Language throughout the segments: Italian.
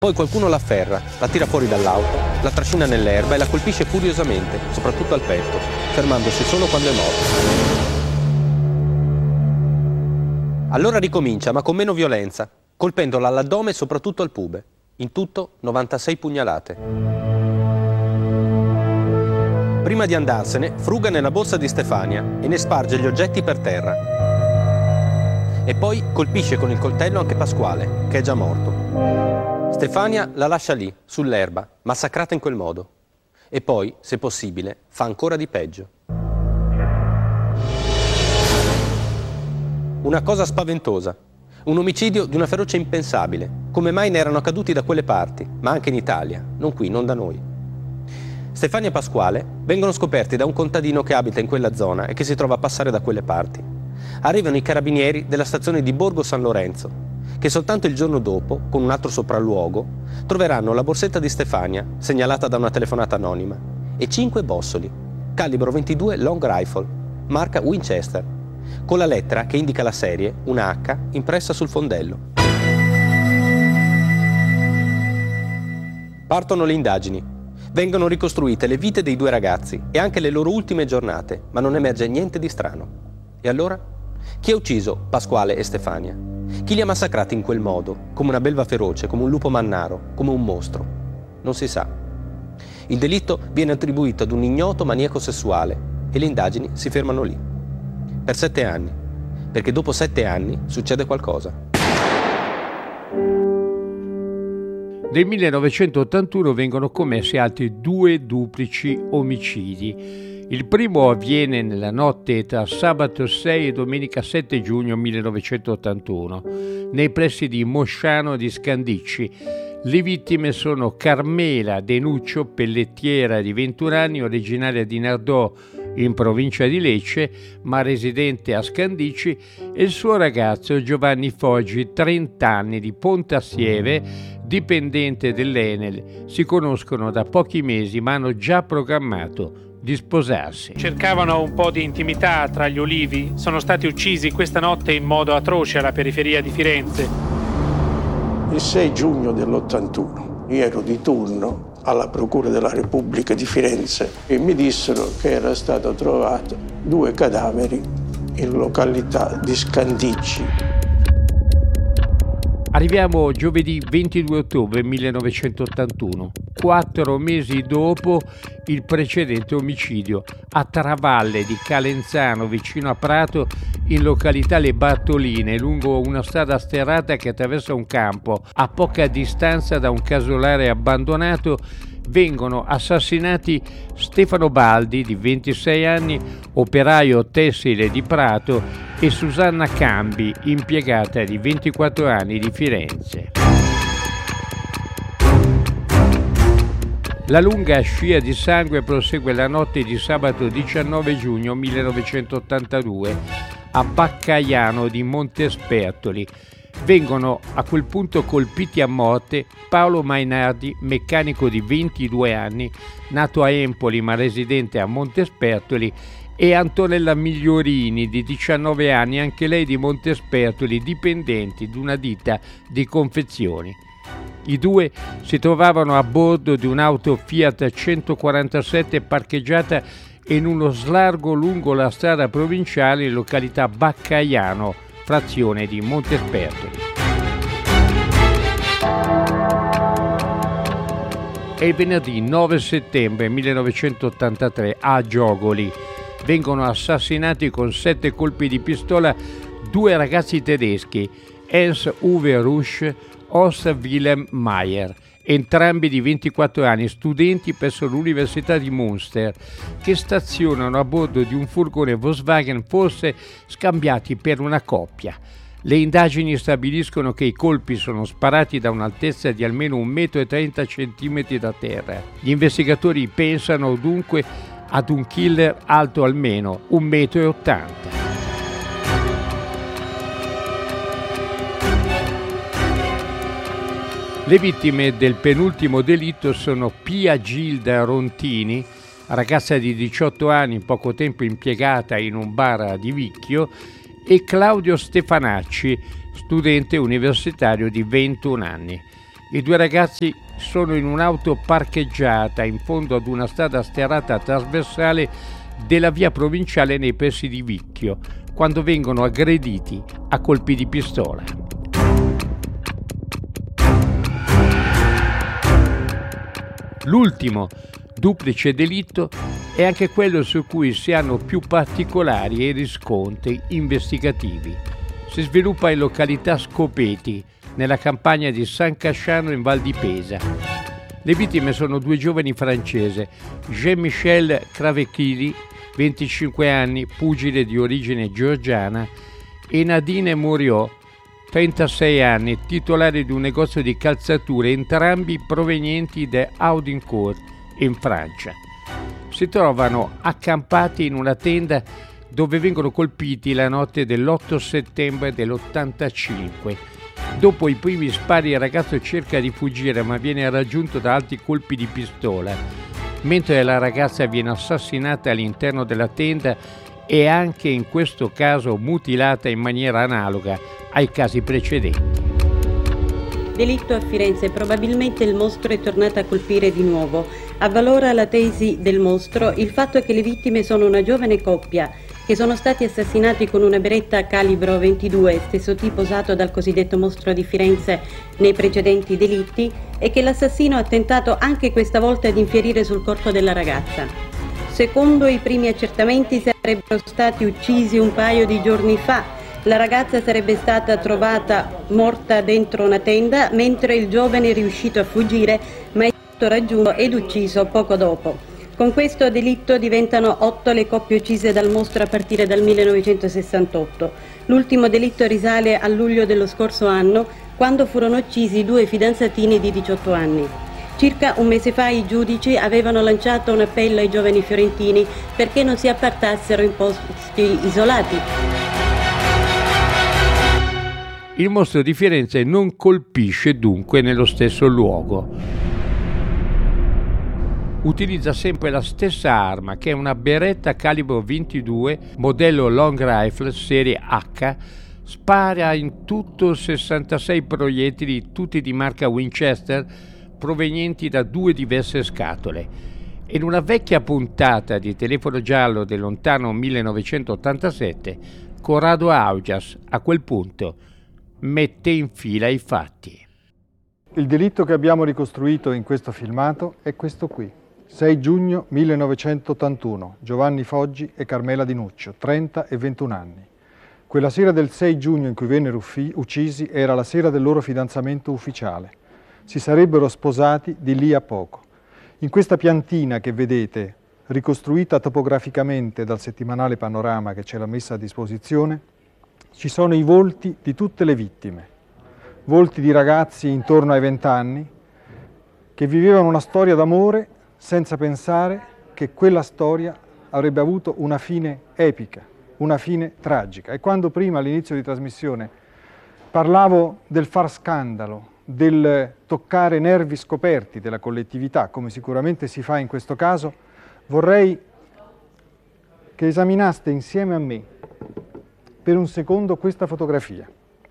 Poi qualcuno la afferra, la tira fuori dall'auto, la trascina nell'erba e la colpisce furiosamente, soprattutto al petto, fermandosi solo quando è morta. Allora ricomincia, ma con meno violenza, colpendola all'addome e soprattutto al pube. In tutto 96 pugnalate. Prima di andarsene, fruga nella borsa di Stefania e ne sparge gli oggetti per terra. E poi colpisce con il coltello anche Pasquale, che è già morto. Stefania la lascia lì, sull'erba, massacrata in quel modo. E poi, se possibile, fa ancora di peggio. Una cosa spaventosa. Un omicidio di una ferocia impensabile. Come mai ne erano accaduti da quelle parti, ma anche in Italia, non qui, non da noi. Stefania e Pasquale vengono scoperti da un contadino che abita in quella zona e che si trova a passare da quelle parti. Arrivano i carabinieri della stazione di Borgo San Lorenzo, che soltanto il giorno dopo, con un altro sopralluogo, troveranno la borsetta di Stefania, segnalata da una telefonata anonima, e 5 bossoli, calibro 22 long rifle, marca Winchester, con la lettera che indica la serie, una H, impressa sul fondello. Partono le indagini. Vengono ricostruite le vite dei 2 ragazzi e anche le loro ultime giornate, ma non emerge niente di strano. E allora? Chi ha ucciso Pasquale e Stefania? Chi li ha massacrati in quel modo, come una belva feroce, come un lupo mannaro, come un mostro? Non si sa. Il delitto viene attribuito ad un ignoto maniaco sessuale e le indagini si fermano lì. Per 7 anni. Perché dopo 7 anni succede qualcosa. Nel 1981 vengono commessi altri 2 duplici omicidi. Il primo avviene nella notte tra sabato 6 e domenica 7 giugno 1981, nei pressi di Mosciano di Scandicci. Le vittime sono Carmela Denuccio, pellettiera di 21 anni, originaria di Nardò, in provincia di Lecce, ma residente a Scandicci, e il suo ragazzo Giovanni Foggi, 30 anni, di Pontassieve, dipendente dell'Enel. Si conoscono da pochi mesi, ma hanno già programmato di sposarsi. Cercavano un po' di intimità tra gli ulivi. Sono stati uccisi questa notte in modo atroce alla periferia di Firenze. Il 6 giugno dell'81 io ero di turno alla Procura della Repubblica di Firenze e mi dissero che era stato trovato 2 cadaveri in località di Scandicci. Arriviamo giovedì 22 ottobre 1981, 4 mesi dopo il precedente omicidio, a Travalle di Calenzano, vicino a Prato, in località Le Bartoline, lungo una strada sterrata che attraversa un campo. A poca distanza da un casolare abbandonato vengono assassinati Stefano Baldi, di 26 anni, operaio tessile di Prato, e Susanna Cambi, impiegata di 24 anni di Firenze. La lunga scia di sangue prosegue la notte di sabato 19 giugno 1982 a Baccaiano di Montespertoli. Vengono a quel punto colpiti a morte Paolo Mainardi, meccanico di 22 anni, nato a Empoli ma residente a Montespertoli, e Antonella Migliorini, di 19 anni, anche lei di Montespertoli, dipendenti di una ditta di confezioni. I 2 si trovavano a bordo di un'auto Fiat 147 parcheggiata in uno slargo lungo la strada provinciale in località Baccaiano, frazione di Montespertoli. È il venerdì 9 settembre 1983 a Giogoli. Vengono assassinati con 7 colpi di pistola 2 ragazzi tedeschi, Hans-Uwe Rusch, Horst Wilhelm Mayer, entrambi di 24 anni, studenti presso l'Università di Münster, che stazionano a bordo di un furgone Volkswagen, forse scambiati per una coppia. Le indagini stabiliscono che i colpi sono sparati da un'altezza di almeno 1,30 m da terra. Gli investigatori pensano dunque ad un killer alto almeno 1,80 m. Le vittime del penultimo delitto sono Pia Gilda Rontini, ragazza di 18 anni, poco tempo impiegata in un bar di Vicchio, e Claudio Stefanacci, studente universitario di 21 anni. I due ragazzi sono in un'auto parcheggiata in fondo ad una strada sterrata trasversale della via provinciale nei pressi di Vicchio, quando vengono aggrediti a colpi di pistola. L'ultimo duplice delitto è anche quello su cui si hanno più particolari e riscontri investigativi. Si sviluppa in località Scopeti, nella campagna di San Casciano in Val di Pesa. Le vittime sono due giovani francesi, Jean-Michel Cravechili, 25 anni, pugile di origine georgiana, e Nadine Muriot, 36 anni, titolare di un negozio di calzature, entrambi provenienti da Audincourt, in Francia. Si trovano accampati in una tenda dove vengono colpiti la notte dell'8 settembre dell'85. Dopo i primi spari il ragazzo cerca di fuggire ma viene raggiunto da altri colpi di pistola, mentre la ragazza viene assassinata all'interno della tenda e anche in questo caso mutilata in maniera analoga ai casi precedenti. Delitto a Firenze. Probabilmente il mostro è tornato a colpire di nuovo. Avvalora la tesi del mostro il fatto che le vittime sono una giovane coppia che sono stati assassinati con una beretta calibro 22, stesso tipo usato dal cosiddetto mostro di Firenze nei precedenti delitti, e che l'assassino ha tentato anche questa volta di infierire sul corpo della ragazza. Secondo i primi accertamenti sarebbero stati uccisi un paio di giorni fa. La ragazza sarebbe stata trovata morta dentro una tenda, mentre il giovane è riuscito a fuggire, ma è stato raggiunto ed ucciso poco dopo. Con questo delitto diventano 8 le coppie uccise dal mostro a partire dal 1968. L'ultimo delitto risale a luglio dello scorso anno, quando furono uccisi 2 fidanzatini di 18 anni. Circa un mese fa i giudici avevano lanciato un appello ai giovani fiorentini perché non si appartassero in posti isolati. Il mostro di Firenze non colpisce dunque nello stesso luogo. Utilizza sempre la stessa arma, che è una beretta calibro 22 modello long rifle serie H. Spara in tutto 66 proiettili, tutti di marca Winchester, provenienti da 2 diverse scatole. In una vecchia puntata di Telefono giallo del lontano 1987, Corrado Augias, a quel punto, mette in fila i fatti. Il delitto che abbiamo ricostruito in questo filmato è questo qui. 6 giugno 1981, Giovanni Foggi e Carmela Di Nuccio, 30 e 21 anni. Quella sera del 6 giugno in cui vennero uccisi era la sera del loro fidanzamento ufficiale. Si sarebbero sposati di lì a poco. In questa piantina che vedete, ricostruita topograficamente dal settimanale Panorama che ce l'ha messa a disposizione, ci sono i volti di tutte le vittime. Volti di ragazzi intorno ai 20 anni che vivevano una storia d'amore senza pensare che quella storia avrebbe avuto una fine epica, una fine tragica. E quando prima all'inizio di trasmissione parlavo del far scandalo, del toccare nervi scoperti della collettività, come sicuramente si fa in questo caso, vorrei che esaminaste insieme a me per un secondo questa fotografia.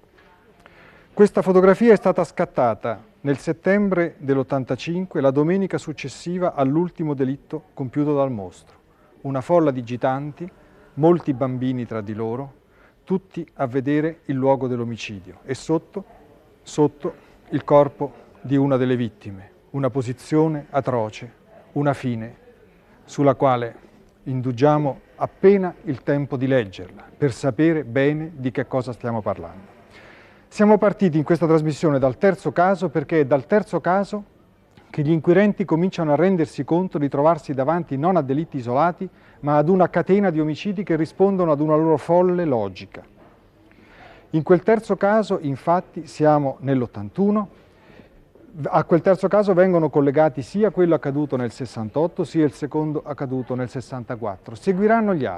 Questa fotografia è stata scattata nel settembre dell'85, la domenica successiva all'ultimo delitto compiuto dal mostro. Una folla di gitanti, molti bambini tra di loro, tutti a vedere il luogo dell'omicidio e sotto il corpo di una delle vittime, una posizione atroce, una fine sulla quale indugiamo appena il tempo di leggerla per sapere bene di che cosa stiamo parlando. Siamo partiti in questa trasmissione dal terzo caso perché è dal terzo caso che gli inquirenti cominciano a rendersi conto di trovarsi davanti non a delitti isolati, ma ad una catena di omicidi che rispondono ad una loro folle logica. In quel terzo caso, infatti, siamo nell'81, a quel terzo caso vengono collegati sia quello accaduto nel 68, sia il secondo accaduto nel 64. Seguiranno gli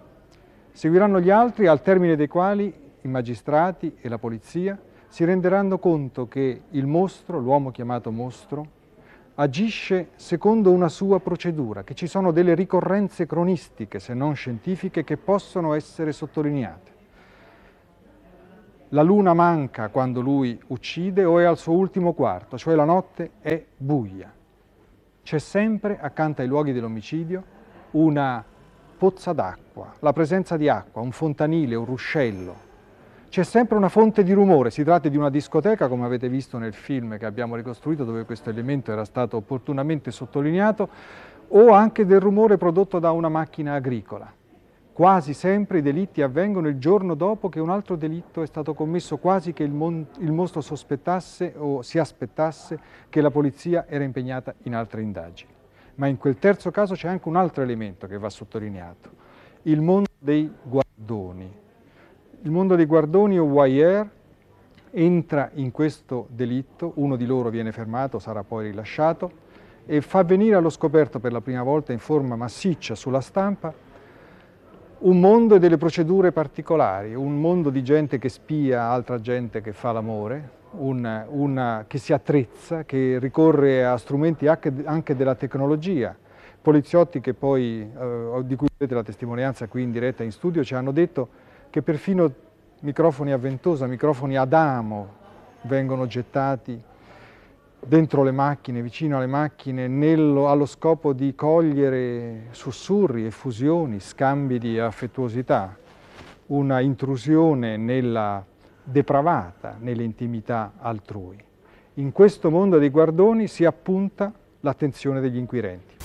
altri al termine dei quali i magistrati e la polizia si renderanno conto che il mostro, l'uomo chiamato mostro, agisce secondo una sua procedura, che ci sono delle ricorrenze cronistiche, se non scientifiche, che possono essere sottolineate. La luna manca quando lui uccide o è al suo ultimo quarto, cioè la notte è buia. C'è sempre, accanto ai luoghi dell'omicidio, una pozza d'acqua, la presenza di acqua, un fontanile, un ruscello. C'è sempre una fonte di rumore, si tratta di una discoteca, come avete visto nel film che abbiamo ricostruito, dove questo elemento era stato opportunamente sottolineato, o anche del rumore prodotto da una macchina agricola. Quasi sempre i delitti avvengono il giorno dopo che un altro delitto è stato commesso, quasi che il mostro sospettasse o si aspettasse che la polizia era impegnata in altre indagini. Ma in quel terzo caso c'è anche un altro elemento che va sottolineato, il mondo dei guardoni. Il mondo dei guardoni o voyeur entra in questo delitto, uno di loro viene fermato, sarà poi rilasciato, e fa venire allo scoperto per la prima volta in forma massiccia sulla stampa un mondo e delle procedure particolari, un mondo di gente che spia altra gente che fa l'amore, che si attrezza, che ricorre a strumenti anche della tecnologia. Poliziotti che poi, di cui vedete la testimonianza qui in diretta in studio, ci hanno detto che perfino microfoni a ventosa, microfoni ad amo vengono gettati dentro le macchine, vicino alle macchine, allo scopo di cogliere sussurri, effusioni, scambi di affettuosità, una intrusione depravata nell'intimità altrui. In questo mondo dei guardoni si appunta l'attenzione degli inquirenti.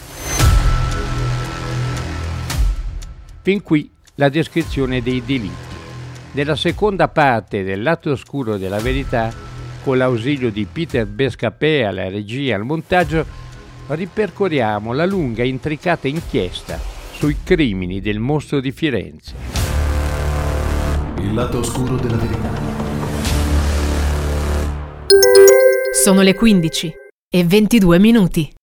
Fin qui la descrizione dei delitti. Nella seconda parte del lato oscuro della verità, con l'ausilio di Peter Bescapè alla regia e al montaggio, ripercorriamo la lunga e intricata inchiesta sui crimini del mostro di Firenze. Il lato oscuro della verità. Sono le 15:22.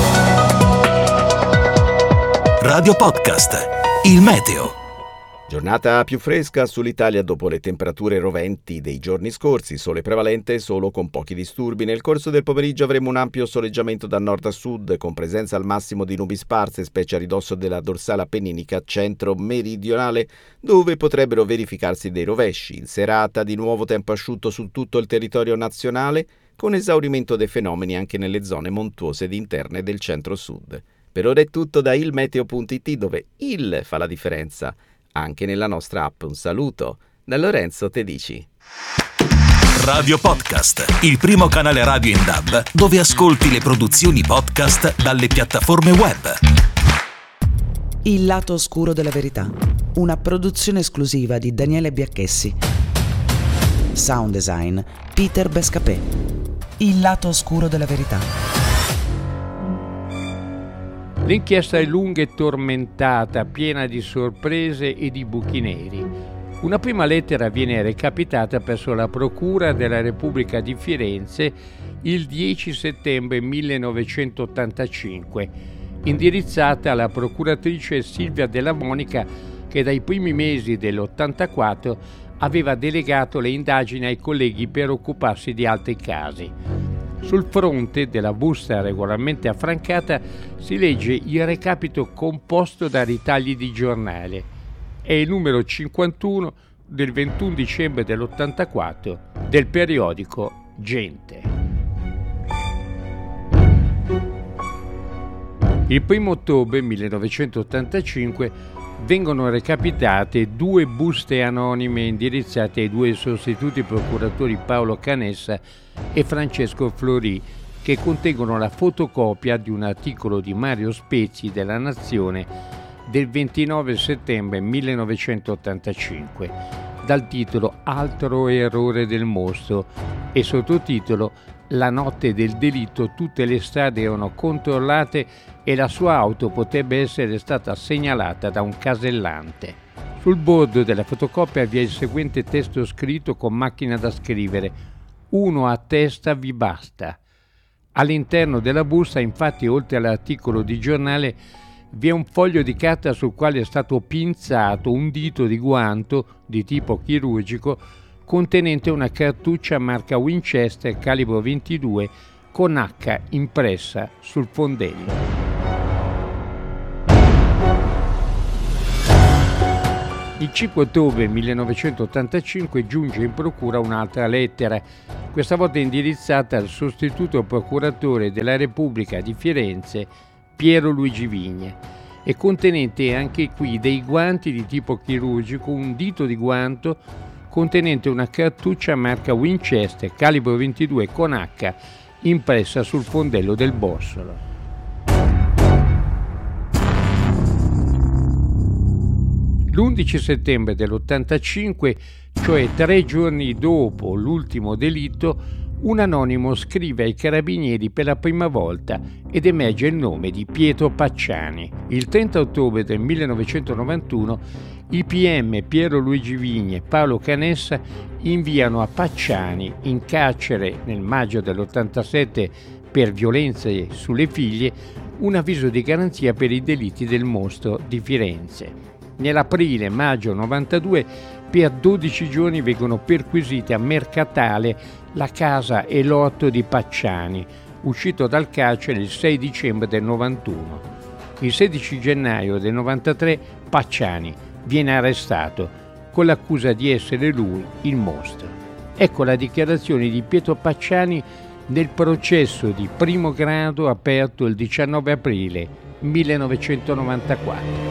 Radio Podcast, il meteo. Giornata più fresca sull'Italia dopo le temperature roventi dei giorni scorsi, sole prevalente solo con pochi disturbi. Nel corso del pomeriggio avremo un ampio soleggiamento da nord a sud, con presenza al massimo di nubi sparse, specie a ridosso della dorsale appenninica centro-meridionale, dove potrebbero verificarsi dei rovesci. In serata di nuovo tempo asciutto su tutto il territorio nazionale, con esaurimento dei fenomeni anche nelle zone montuose ed interne del centro-sud. Per ora è tutto da ilmeteo.it, dove il fa la differenza. Anche nella nostra app. Un saluto da Lorenzo Tedici. Radio Podcast, il primo canale radio in DAB dove ascolti le produzioni podcast dalle piattaforme web. Il lato oscuro della verità, una produzione esclusiva di Daniele Biacchessi. Sound design Peter Bescapè. Il lato oscuro della verità. L'inchiesta è lunga e tormentata, piena di sorprese e di buchi neri. Una prima lettera viene recapitata presso la Procura della Repubblica di Firenze il 10 settembre 1985, indirizzata alla procuratrice Silvia Della Monica, che dai primi mesi dell'84 aveva delegato le indagini ai colleghi per occuparsi di altri casi. Sul fronte della busta regolarmente affrancata si legge il recapito composto da ritagli di giornale. È il numero 51 del 21 dicembre dell'84 del periodico Gente. Il 1 ottobre 1985 vengono recapitate 2 buste anonime indirizzate ai 2 sostituti procuratori Paolo Canessa e Francesco Florì, che contengono la fotocopia di un articolo di Mario Spezzi della Nazione del 29 settembre 1985, dal titolo Altro errore del mostro e sottotitolo La notte del delitto tutte le strade erano controllate e la sua auto potrebbe essere stata segnalata da un casellante. Sul bordo della fotocopia vi è il seguente testo scritto con macchina da scrivere: 1 a testa vi basta. All'interno della busta, infatti, oltre all'articolo di giornale, vi è un foglio di carta sul quale è stato pinzato un dito di guanto di tipo chirurgico contenente una cartuccia marca Winchester calibro 22 con H impressa sul fondello. Il 5 ottobre 1985 giunge in procura un'altra lettera, questa volta indirizzata al sostituto procuratore della Repubblica di Firenze, Piero Luigi Vigne, e contenente anche qui dei guanti di tipo chirurgico, un dito di guanto contenente una cartuccia marca Winchester calibro 22 con H impressa sul fondello del bossolo. L'11 settembre dell'85, cioè 3 giorni dopo l'ultimo delitto, un anonimo scrive ai carabinieri per la prima volta ed emerge il nome di Pietro Pacciani. Il 30 ottobre del 1991 i PM Piero Luigi Vigne e Paolo Canessa inviano a Pacciani, in carcere nel maggio dell'87 per violenze sulle figlie, un avviso di garanzia per i delitti del mostro di Firenze. Nell'aprile-maggio 92 per 12 giorni vengono perquisiti a Mercatale la casa e l'orto di Pacciani, uscito dal carcere il 6 dicembre del 91. Il 16 gennaio del 93 Pacciani viene arrestato con l'accusa di essere lui il mostro. Ecco la dichiarazione di Pietro Pacciani nel processo di primo grado aperto il 19 aprile 1994.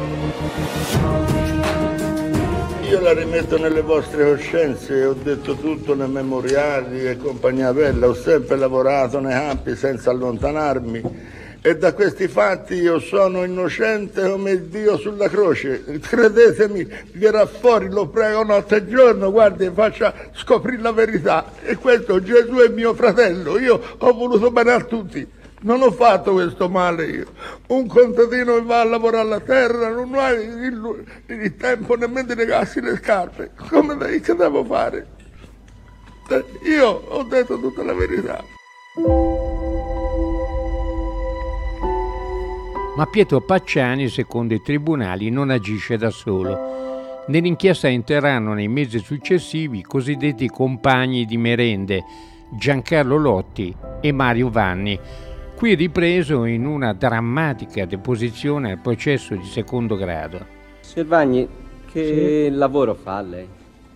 Io la rimetto nelle vostre coscienze, ho detto tutto nei memoriali e compagnia bella, ho sempre lavorato nei campi senza allontanarmi e da questi fatti io sono innocente come Dio sulla croce. Credetemi, verrà fuori, lo prego notte e giorno, guardi, faccia scoprire la verità. E questo Gesù è mio fratello, io ho voluto bene a tutti. Non ho fatto questo male io. Un contadino che va a lavorare la terra non ha il tempo nemmeno di legarsi le scarpe. Che devo fare? Io ho detto tutta la verità. Ma Pietro Pacciani, secondo i tribunali, non agisce da solo. Nell'inchiesta entreranno nei mesi successivi i cosiddetti compagni di merende, Giancarlo Lotti e Mario Vanni, qui ripreso in una drammatica deposizione al processo di secondo grado. Signor Vanni, che lavoro fa lei?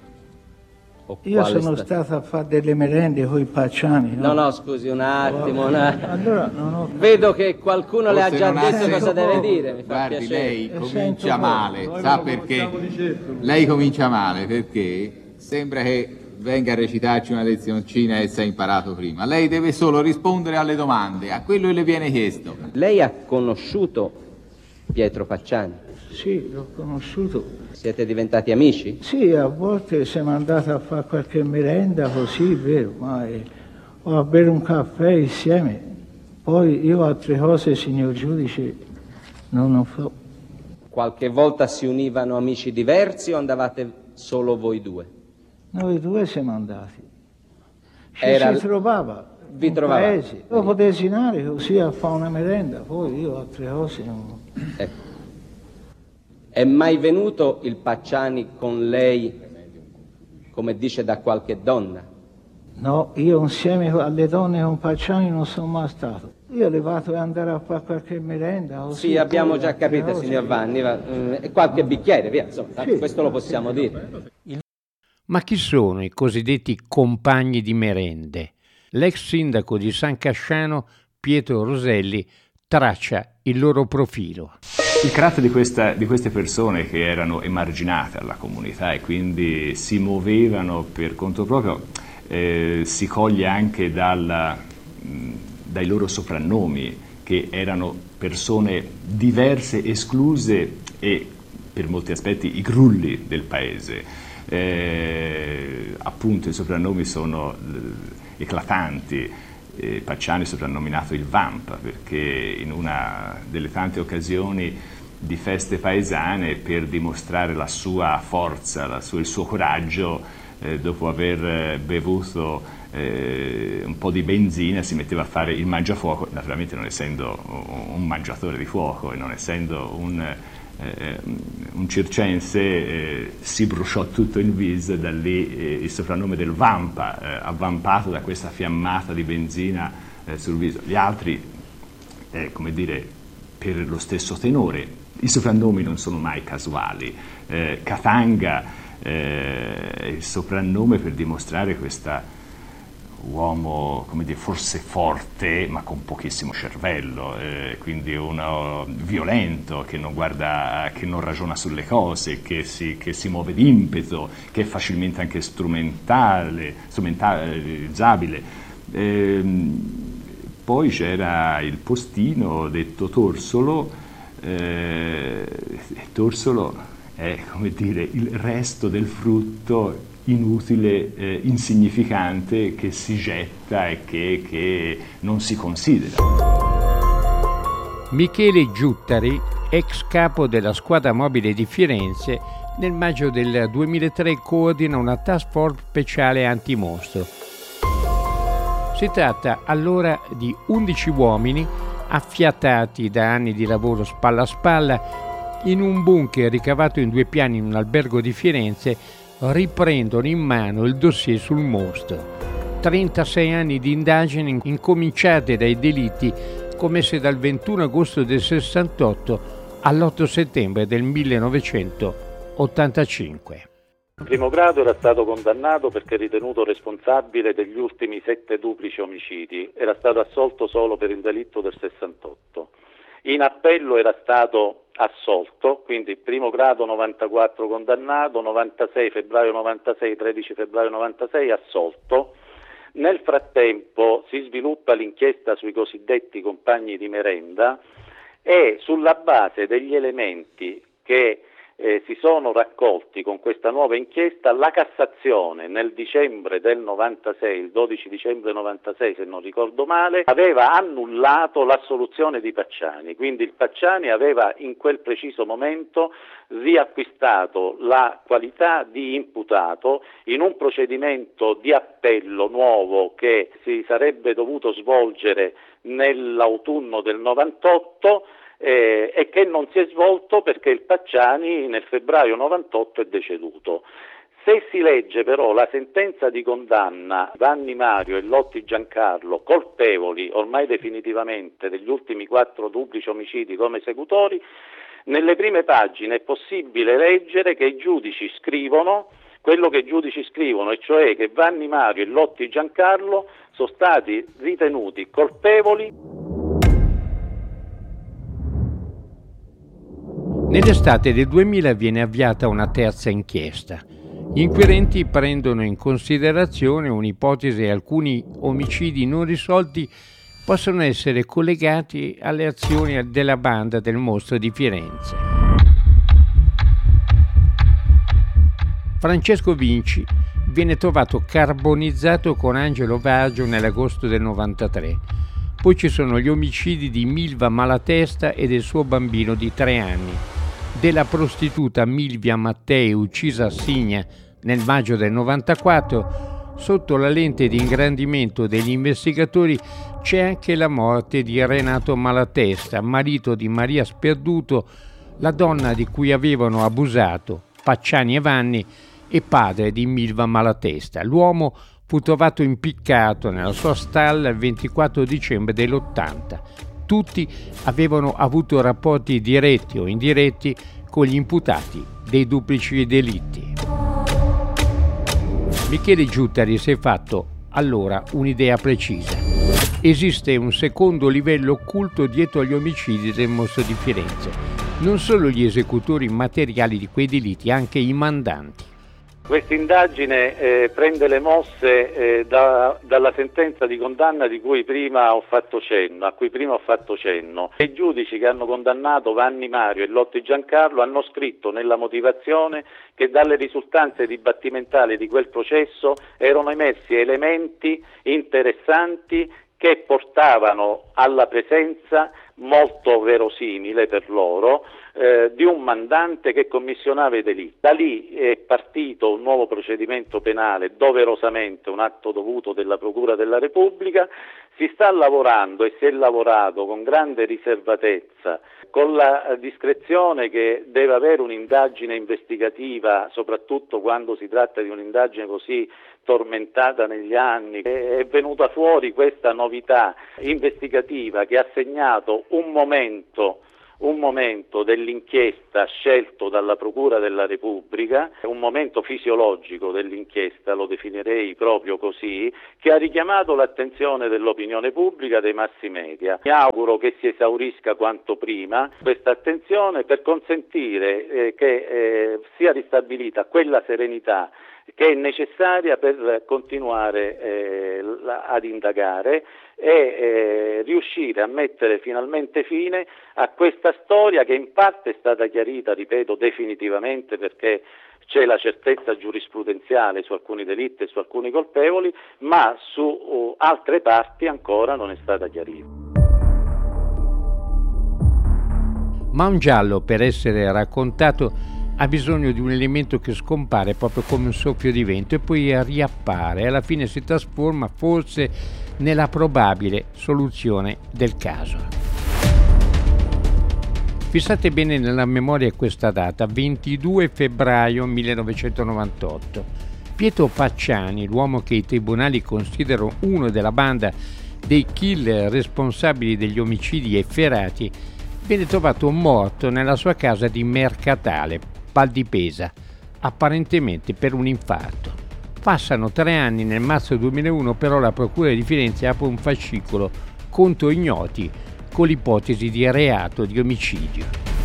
Io sono stato a fare delle merende con i Pacciani. No, scusi un attimo. Allora, vedo che qualcuno le ha già detto cosa deve dire. Mi fa Guardi, piacere. lei comincia male, sa perché? Lei comincia male perché sembra che venga a recitarci una lezioncina e si è imparato prima. Lei deve solo rispondere alle domande, a quello che le viene chiesto. Lei ha conosciuto Pietro Pacciani? Sì, l'ho conosciuto. Siete diventati amici? Sì, a volte siamo andati a fare qualche merenda così, vero, ma o a bere un caffè insieme. Poi io altre cose, signor giudice, non so. Qualche volta si univano amici diversi o andavate solo voi due? Noi due siamo andati. Si trovava. Vi trovavate? Paese. Dopo desinare così a fare una merenda, poi io altre cose non... Ecco. È mai venuto il Pacciani con lei, come dice, da qualche donna? No, io insieme alle donne con Pacciani non sono mai stato. Io ho levato per andare a fare qualche merenda. Così, sì, abbiamo già capito, signor Vanni. Qualche bicchiere, via, insomma, sì, questo lo possiamo dire. Ma chi sono i cosiddetti compagni di merende? L'ex sindaco di San Casciano, Pietro Roselli, traccia il loro profilo. Il carattere di queste persone che erano emarginate alla comunità e quindi si muovevano per conto proprio si coglie anche dai loro soprannomi, che erano persone diverse, escluse e per molti aspetti i grulli del paese. Appunto i soprannomi sono eclatanti. Pacciani è soprannominato il Vamp perché in una delle tante occasioni di feste paesane, per dimostrare la sua forza, il suo coraggio, dopo aver bevuto un po' di benzina si metteva a fare il mangiafuoco, naturalmente non essendo un mangiatore di fuoco e non essendo un circense, si bruciò tutto il viso, da lì il soprannome del Vampa, avvampato da questa fiammata di benzina sul viso. Gli altri, come dire, per lo stesso tenore. I soprannomi non sono mai casuali, Katanga, il soprannome per dimostrare questa uomo, come dire, forse forte ma con pochissimo cervello, quindi uno violento che non guarda, che non ragiona sulle cose, che si muove d'impeto, che è facilmente anche strumentalizzabile. Poi c'era il postino detto Torsolo. Torsolo è, come dire, il resto del frutto inutile, insignificante, che si getta e che non si considera. Michele Giuttari, ex capo della squadra mobile di Firenze, nel maggio del 2003 coordina una task force speciale antimostro. Si tratta allora di 11 uomini affiatati da anni di lavoro spalla a spalla in un bunker ricavato in 2 piani in un albergo di Firenze. Riprendono in mano il dossier sul mostro. 36 anni di indagini incominciate dai delitti commessi dal 21 agosto del 68 all'8 settembre del 1985. In primo grado era stato condannato perché ritenuto responsabile degli ultimi 7 duplici omicidi. Era stato assolto solo per il delitto del 68. In appello era stato assolto, quindi primo grado 94 condannato, 96 febbraio 96, 13 febbraio 96 assolto. Nel frattempo si sviluppa l'inchiesta sui cosiddetti compagni di merenda e sulla base degli elementi che si sono raccolti con questa nuova inchiesta, la Cassazione nel dicembre del 96, il 12 dicembre 96 se non ricordo male, aveva annullato l'assoluzione di Pacciani, quindi il Pacciani aveva in quel preciso momento riacquistato la qualità di imputato in un procedimento di appello nuovo che si sarebbe dovuto svolgere nell'autunno del 98 e che non si è svolto perché il Pacciani nel febbraio 98 è deceduto. Se si legge però la sentenza di condanna Vanni Mario e Lotti Giancarlo colpevoli ormai definitivamente degli ultimi 4 duplici omicidi come esecutori, nelle prime pagine è possibile leggere che i giudici scrivono quello che i giudici scrivono, e cioè che Vanni Mario e Lotti Giancarlo sono stati ritenuti colpevoli. Nell'estate del 2000 viene avviata una terza inchiesta. Gli inquirenti prendono in considerazione un'ipotesi e alcuni omicidi non risolti possono essere collegati alle azioni della banda del mostro di Firenze. Francesco Vinci viene trovato carbonizzato con Angelo Vaggio nell'agosto del 93. Poi ci sono gli omicidi di Milva Malatesta e del suo bambino di 3 anni, della prostituta Milvia Mattei uccisa a Signa nel maggio del 94. Sotto la lente di ingrandimento degli investigatori c'è anche la morte di Renato Malatesta, marito di Maria Sperduto, la donna di cui avevano abusato Pacciani e Vanni e padre di Milva Malatesta. L'uomo fu trovato impiccato nella sua stalla il 24 dicembre dell'80. Tutti avevano avuto rapporti diretti o indiretti con gli imputati dei duplici delitti. Michele Giuttari si è fatto allora un'idea precisa. Esiste un secondo livello occulto dietro agli omicidi del mostro di Firenze. Non solo gli esecutori materiali di quei delitti, anche i mandanti. Questa indagine prende le mosse dalla sentenza di condanna a cui prima ho fatto cenno. I giudici che hanno condannato Vanni Mario e Lotti Giancarlo hanno scritto nella motivazione che dalle risultanze dibattimentali di quel processo erano emersi elementi interessanti che portavano alla presenza molto verosimile per loro di un mandante che commissionava i delitti. Da lì è partito un nuovo procedimento penale, doverosamente un atto dovuto della Procura della Repubblica. Si sta lavorando e si è lavorato con grande riservatezza, con la discrezione che deve avere un'indagine investigativa, soprattutto quando si tratta di un'indagine così tormentata negli anni. È venuta fuori questa novità investigativa che ha segnato un momento un momento dell'inchiesta scelto dalla Procura della Repubblica, un momento fisiologico dell'inchiesta, lo definirei proprio così, che ha richiamato l'attenzione dell'opinione pubblica, dei mass media. Mi auguro che si esaurisca quanto prima questa attenzione per consentire che sia ristabilita quella serenità che è necessaria per continuare ad indagare e riuscire a mettere finalmente fine a questa storia che in parte è stata chiarita, ripeto, definitivamente, perché c'è la certezza giurisprudenziale su alcuni delitti e su alcuni colpevoli, ma su altre parti ancora non è stata chiarita. Ma un giallo, per essere raccontato, ha bisogno di un elemento che scompare proprio come un soffio di vento e poi riappare e alla fine si trasforma forse nella probabile soluzione del caso. Fissate bene nella memoria questa data, 22 febbraio 1998. Pietro Pacciani, l'uomo che i tribunali considerano uno della banda dei killer responsabili degli omicidi efferati, viene trovato morto nella sua casa di Mercatale, Val di Pesa, apparentemente per un infarto. Passano 3 anni, nel marzo 2001 però la Procura di Firenze apre un fascicolo contro ignoti con l'ipotesi di reato di omicidio.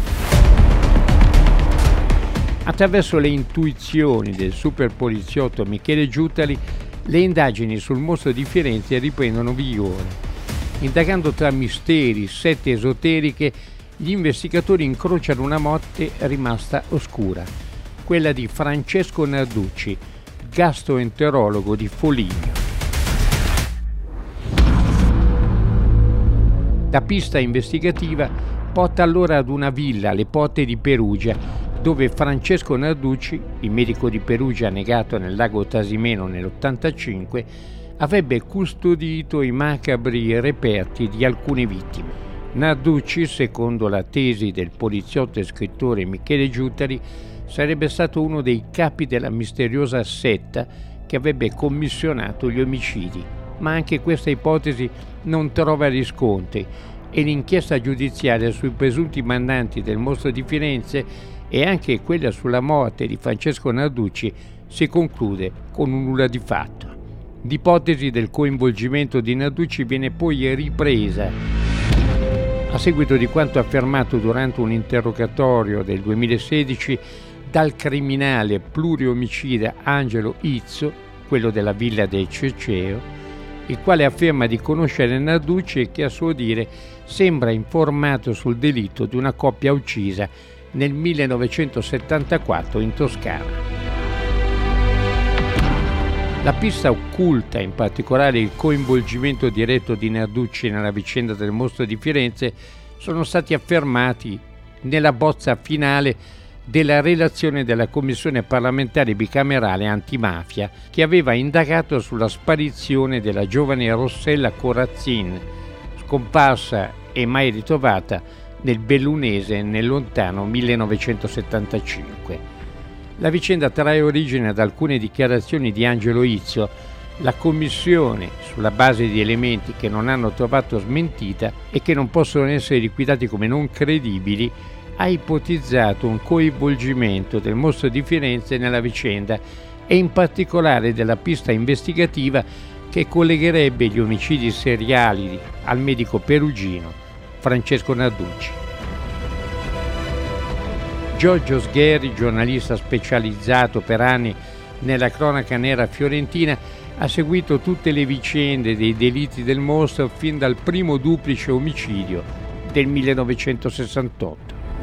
Attraverso le intuizioni del super poliziotto Michele Giutali, le indagini sul mostro di Firenze riprendono vigore. Indagando tra misteri, sette esoteriche, gli investigatori incrociano una morte rimasta oscura, quella di Francesco Narducci, gastroenterologo di Foligno. La pista investigativa porta allora ad una villa alle porte di Perugia, dove Francesco Narducci, il medico di Perugia negato nel lago Trasimeno nell'85, avrebbe custodito i macabri reperti di alcune vittime. Narducci, secondo la tesi del poliziotto e scrittore Michele Giutali, sarebbe stato uno dei capi della misteriosa setta che avrebbe commissionato gli omicidi, ma anche questa ipotesi non trova riscontri e l'inchiesta giudiziaria sui presunti mandanti del mostro di Firenze e anche quella sulla morte di Francesco Narducci si conclude con un nulla di fatto. L'ipotesi del coinvolgimento di Narducci viene poi ripresa a seguito di quanto affermato durante un interrogatorio del 2016 dal criminale pluriomicida Angelo Izzo, quello della Villa del Circeo, il quale afferma di conoscere Narducci e che a suo dire sembra informato sul delitto di una coppia uccisa nel 1974 in Toscana. La pista occulta, in particolare il coinvolgimento diretto di Narducci nella vicenda del mostro di Firenze, sono stati affermati nella bozza finale della relazione della Commissione parlamentare bicamerale antimafia, che aveva indagato sulla sparizione della giovane Rossella Corazzin, scomparsa e mai ritrovata nel Bellunese nel lontano 1975. La vicenda trae origine da alcune dichiarazioni di Angelo Izzo. La commissione, sulla base di elementi che non hanno trovato smentita e che non possono essere liquidati come non credibili, ha ipotizzato un coinvolgimento del mostro di Firenze nella vicenda e in particolare della pista investigativa che collegherebbe gli omicidi seriali al medico perugino Francesco Narducci. Giorgio Sgheri, giornalista specializzato per anni nella cronaca nera fiorentina, ha seguito tutte le vicende dei delitti del mostro fin dal primo duplice omicidio del 1968.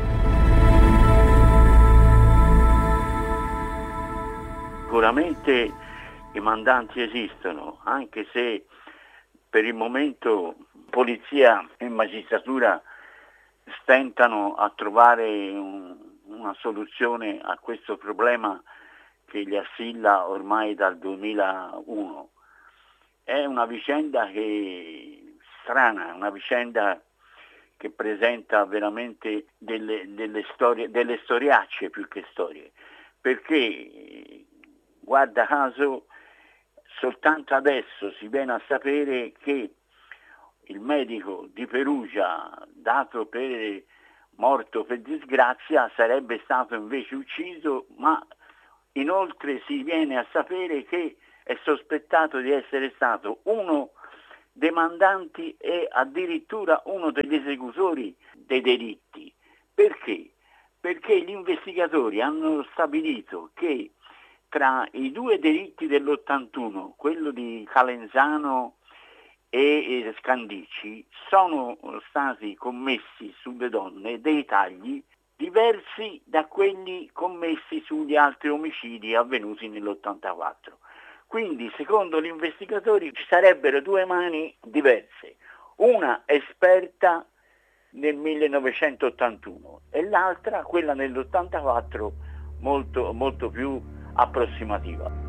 Sicuramente i mandanti esistono, anche se per il momento polizia e magistratura stentano a trovare una soluzione a questo problema che li assilla ormai dal 2001. È una vicenda che strana, una vicenda che presenta veramente delle storie, delle storiacce più che storie, perché guarda caso soltanto adesso si viene a sapere che il medico di Perugia, dato per morto per disgrazia, sarebbe stato invece ucciso, ma inoltre si viene a sapere che è sospettato di essere stato uno dei mandanti e addirittura uno degli esecutori dei delitti. Perché? Perché gli investigatori hanno stabilito che tra i due delitti dell'81, quello di Calenzano e Scandicci, sono stati commessi sulle donne dei tagli diversi da quelli commessi sugli altri omicidi avvenuti nell'84. Quindi, secondo gli investigatori, ci sarebbero due mani diverse, una esperta nel 1981 e l'altra, quella nell'84, molto più approssimativa.